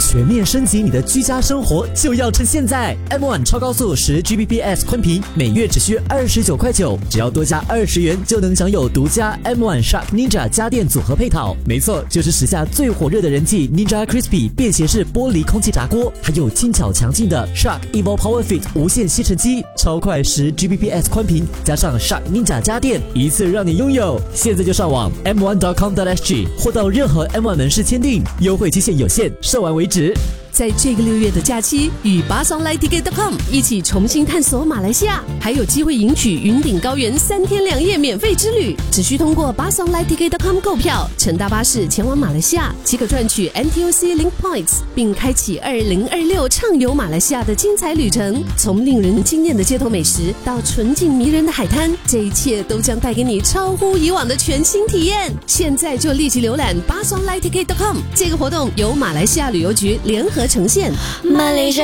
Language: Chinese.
全面升级你的居家生活就要趁现在 ！M1 超高速10Gbps 宽频，每月只需29块9，只要多加20元就能享有独家 M1 Shark Ninja 家电组合配套。没错，就是时下最火热的人气 Ninja Crispy 便携式玻璃空气炸锅，还有轻巧强劲的 Shark Evo Power Fit 无线吸尘机，超快10Gbps 宽频，加上 Shark Ninja 家电，一次让你拥有。现在就上网 m1.com.sg 或到任何 M1 门市签订，优惠期限有限，售完为止。 在这个6月的假期，与8SongLightTicket.com 一起重新探索马来西亚，还有机会赢取云顶高原3天2夜免费之旅。只需通过8SongLightTicket.com 购票，乘搭巴士前往马来西亚，即可赚取 NTUC Link Points， 并开启2026畅游马来西亚的精彩旅程。从令人惊艳的街头美食到纯净迷人的海滩，这一切都将带给你超乎以往的全新体验。现在就立即浏览8SongLightTicket.com， 这个活动由马来西亚旅游局联合呈现。